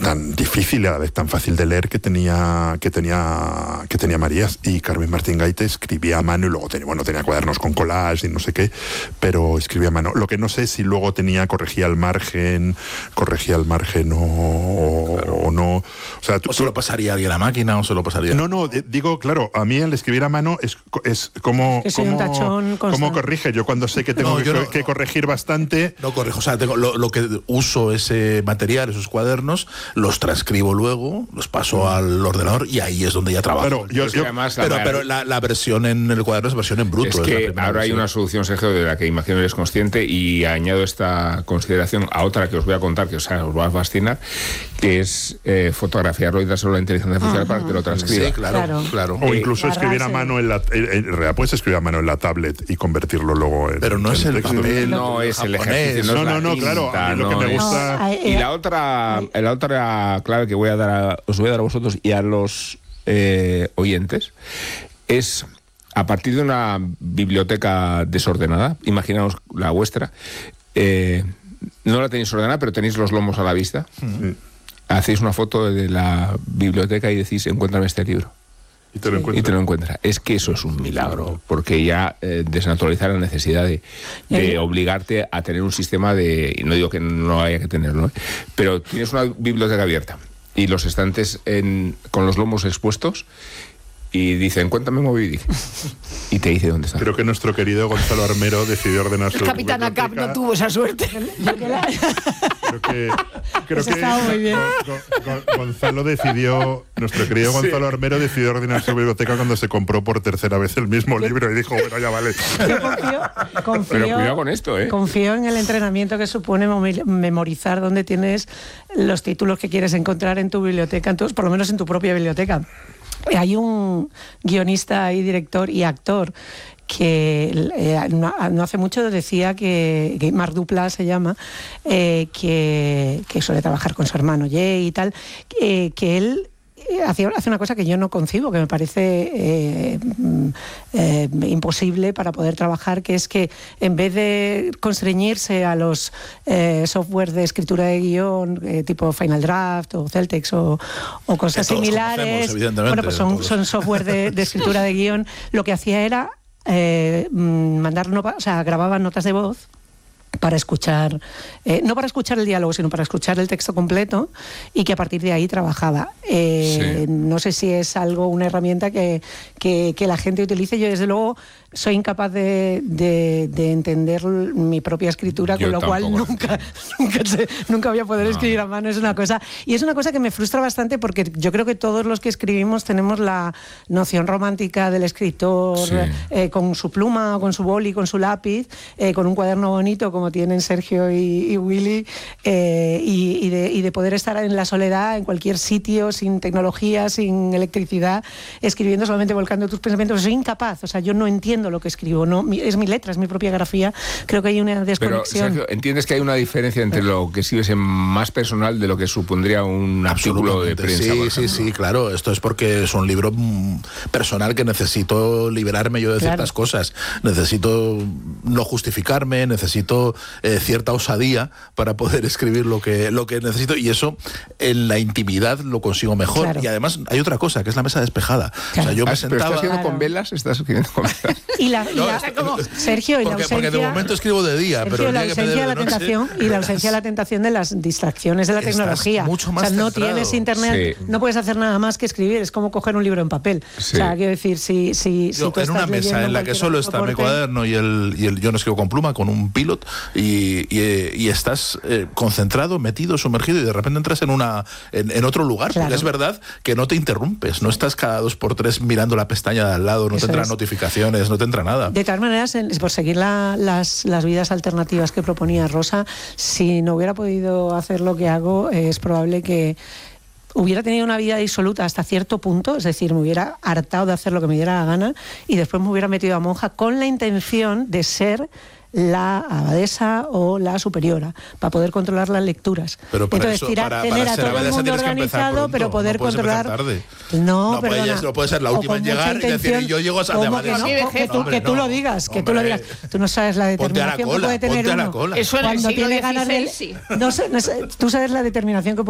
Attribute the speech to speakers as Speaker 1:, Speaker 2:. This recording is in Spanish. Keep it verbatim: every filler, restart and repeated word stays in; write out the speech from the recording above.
Speaker 1: tan difícil y a la vez tan fácil de leer que tenía que tenía que tenía Marías. Y Carmen Martín Gaite escribía a mano y luego tenía, bueno, tenía cuadernos con collage y no sé qué, pero escribía a mano. Lo que no sé si luego tenía, corregía al margen, corregía al margen o, claro. o no. O sea, tú,
Speaker 2: o se lo pasaría alguien a la máquina o se lo pasaría.
Speaker 1: No, no, digo, claro, a mí el escribir a mano es, es como,
Speaker 3: es
Speaker 1: como,
Speaker 3: un tachón
Speaker 1: como corrige. Yo cuando sé que tengo
Speaker 2: no,
Speaker 1: que,
Speaker 2: no,
Speaker 1: que corregir bastante.
Speaker 2: No corrijo, o sea, tengo, lo, lo que uso ese material, esos cuadernos, los transcribo luego, los paso al ordenador y ahí es donde ya trabajo.
Speaker 1: Pero, yo, yo,
Speaker 4: además,
Speaker 2: pero,
Speaker 4: la,
Speaker 2: pero la, la versión en el cuaderno es versión en bruto.
Speaker 4: Es que
Speaker 2: es
Speaker 4: ahora hay una solución, Sergio, de la que imagino eres consciente, y añado esta consideración a otra que os voy a contar, que o sea, os va a fascinar, que es eh, fotografiarlo y dárselo a la inteligencia artificial uh-huh. para que lo transcriba.
Speaker 2: Sí, claro, claro. claro.
Speaker 1: O incluso escribir a mano en la... En, en realidad puedes escribir a mano en la tablet y convertirlo luego en...
Speaker 2: Pero no
Speaker 1: en
Speaker 2: es el
Speaker 1: texto.
Speaker 2: papel,
Speaker 4: no es el ejercicio,
Speaker 1: no,
Speaker 4: no,
Speaker 1: no,
Speaker 4: es
Speaker 1: no,
Speaker 4: tinta,
Speaker 1: claro, a mí lo
Speaker 4: no
Speaker 1: que me
Speaker 4: es...
Speaker 1: gusta...
Speaker 3: No,
Speaker 4: y la otra, la otra clave que voy a dar a, os voy a dar a vosotros y a los eh, oyentes es, a partir de una biblioteca desordenada, imaginaos la vuestra, eh, no la tenéis ordenada, pero tenéis los lomos a la vista, uh-huh. hacéis una foto de la biblioteca y decís, encuéntrame este libro.
Speaker 1: Y te lo encuentra.
Speaker 4: Y te lo encuentra. Es que eso es un milagro, porque ya eh, desnaturalizar la necesidad de, de obligarte a tener un sistema de... Y no digo que no haya que tenerlo, ¿eh? Pero tienes una biblioteca abierta y los estantes en, con los lomos expuestos y dicen, cuéntame Moby Dick. Y te dice dónde está.
Speaker 1: Creo que nuestro querido Gonzalo Armero decidió ordenar su...
Speaker 5: El Capitán Acap no tuvo esa suerte.
Speaker 1: Creo que, creo que
Speaker 3: muy bien.
Speaker 1: Go, Go, Gonzalo decidió, nuestro querido Gonzalo sí. Armero decidió ordenar su biblioteca cuando se compró por tercera vez el mismo libro y dijo, bueno, ya vale.
Speaker 3: Yo confío, confío,
Speaker 4: Pero cuidado con esto, ¿eh?
Speaker 3: Confío en el entrenamiento que supone memorizar dónde tienes los títulos que quieres encontrar en tu biblioteca, entonces, por lo menos en tu propia biblioteca. Hay un guionista y director y actor que eh, no, no hace mucho decía que, que Marc Duplass se llama, eh, que, que suele trabajar con su hermano Jay y tal, eh, que él Hace, hace una cosa que yo no concibo, que me parece eh, eh, imposible para poder trabajar, que es que en vez de constreñirse a los eh, software de escritura de guión eh, tipo Final Draft o Celtex o, o cosas similares, bueno, pues son, son software de, de escritura de guión, lo que hacía era eh, mandar notas, o sea, grababa notas de voz para escuchar, eh, no para escuchar el diálogo, sino para escuchar el texto completo y que a partir de ahí trabajaba. Eh, sí. No sé si es algo, una herramienta que, que, que la gente utilice. Yo, desde luego, soy incapaz de, de, de entender mi propia escritura,
Speaker 4: Yo
Speaker 3: con lo cual nunca, nunca, sé, nunca voy a poder no. escribir a mano. Es una cosa, y es una cosa que me frustra bastante porque yo creo que todos los que escribimos tenemos la noción romántica del escritor sí. eh, con su pluma, con su boli, con su lápiz, eh, con un cuaderno bonito como tienen Sergio y, y Willy, eh, y, y, de, y de poder estar en la soledad, en cualquier sitio, sin tecnología, sin electricidad, escribiendo solamente, volcando tus pensamientos. Soy incapaz, o sea, yo no entiendo lo que escribo, no, es mi letra, es mi propia grafía. Creo que hay una desconexión.
Speaker 4: Pero, Sergio, ¿entiendes que hay una diferencia entre lo que escribes en más personal de lo que supondría un artículo de prensa?
Speaker 2: Sí, sí, sí, claro. Esto es porque es un libro personal que necesito liberarme yo de claro. ciertas cosas. Necesito no justificarme, necesito eh, cierta osadía para poder escribir lo que, lo que necesito, y eso en la intimidad lo consigo mejor. Claro. Y además hay otra cosa, que es la mesa despejada.
Speaker 3: Claro.
Speaker 2: O sea, yo me
Speaker 4: ¿Pero
Speaker 2: sentaba...
Speaker 4: estás haciendo
Speaker 3: claro.
Speaker 4: con velas? ¿Estás escribiendo con velas?
Speaker 3: Y la, y
Speaker 2: no,
Speaker 3: la,
Speaker 2: está,
Speaker 3: como, Sergio, y
Speaker 2: porque,
Speaker 3: la ausencia...
Speaker 2: Porque de momento escribo de día,
Speaker 3: Sergio,
Speaker 2: pero el
Speaker 3: la
Speaker 2: día
Speaker 3: ausencia
Speaker 2: que me
Speaker 3: de la
Speaker 2: de
Speaker 3: tentación
Speaker 2: noche,
Speaker 3: y la ausencia de la tentación de las distracciones de la tecnología.
Speaker 2: Mucho más
Speaker 3: o sea, no
Speaker 2: centrado.
Speaker 3: tienes internet, sí. no puedes hacer nada más que escribir, es como coger un libro en papel.
Speaker 4: Sí.
Speaker 3: O sea, quiero decir, si, si,
Speaker 2: yo,
Speaker 3: si tú
Speaker 2: en una mesa en la que solo está mi cuaderno y el, y el yo no escribo con pluma, con un pilot, y, y, y estás eh, concentrado, metido, sumergido, y de repente entras en una en, en otro lugar, claro. porque es verdad que no te interrumpes, no estás cada dos por tres mirando la pestaña de al lado, no Eso te entran es. notificaciones, no te entra nada.
Speaker 3: De todas maneras, por seguir la, las, las vidas alternativas que proponía Rosa, si no hubiera podido hacer lo que hago, es probable que hubiera tenido una vida disoluta hasta cierto punto, es decir, me hubiera hartado de hacer lo que me diera la gana y después me hubiera metido a monja con la intención de ser la abadesa o la superiora, para poder controlar las lecturas.
Speaker 2: Pero para
Speaker 3: Entonces,
Speaker 2: eso,
Speaker 3: tirar,
Speaker 2: para,
Speaker 3: tener
Speaker 2: para
Speaker 3: a todo el mundo organizado, pero poder
Speaker 2: no
Speaker 3: controlar...
Speaker 2: Tarde.
Speaker 3: No,
Speaker 2: no,
Speaker 3: perdona.
Speaker 2: puede, no puede ser la última en llegar y decir, yo llego a ser de abadesa.
Speaker 3: Que, no, que, tú, que tú lo digas, que tú lo digas. Tú no sabes la determinación
Speaker 2: cola,
Speaker 3: que puede tener uno
Speaker 2: cola.
Speaker 5: Eso en el
Speaker 3: cuando
Speaker 5: siglo
Speaker 3: tiene ganas de... No sé, no sé, tú sabes la determinación que puede